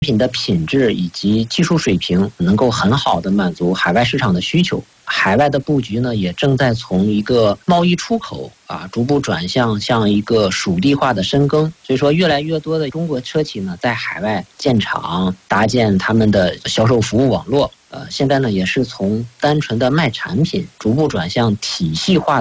品的品质以及技术水平能够很好的满足海外市场的需求。海外的布局呢，也正在从一个贸易出口逐步转向一个属地化的深耕。所以说，越来越多的中国车企呢，在海外建厂，搭建他们的销售服务网络。现在呢，也是从单纯的卖产品，逐步转向体系化